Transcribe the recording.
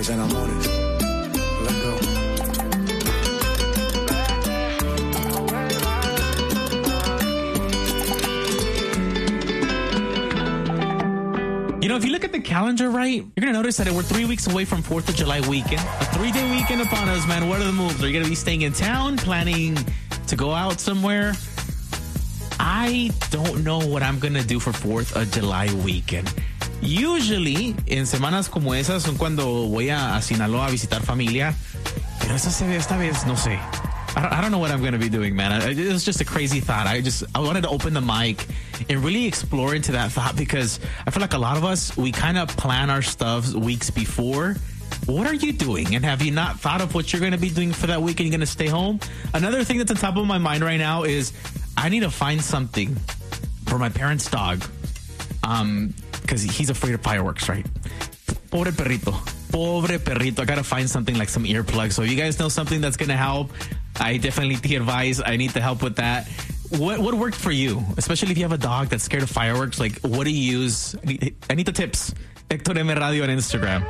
que se enamore. Let's go. You know, if you look at the calendar right, you're going to notice that we're 3 weeks away from 4th of July weekend. A 3-day weekend upon us, man. What are the moves? Are you going to be staying in town, planning to go out somewhere? I don't know what I'm going to do for 4th of July weekend. Usually, en semanas como esas son cuando voy a Sinaloa a visitar familia. Pero esta vez, no sé. I don't know what I'm going to be doing, man. It was just a crazy thought. I wanted to open the mic and really explore into that thought because I feel like a lot of us, we kind of plan our stuff weeks before. What are you doing? And have you not thought of what you're going to be doing for that weekend? You're going to stay home? Another thing that's on top of my mind right now is I need to find something for my parents' dog. Because he's afraid of fireworks, right? Pobre perrito. I got to find something like some earplugs. So if you guys know something that's going to help, I definitely need the advice. I need the help with that. What worked for you? Especially if you have a dog that's scared of fireworks. Like, what do you use? I need the tips. Hector M Radio on Instagram.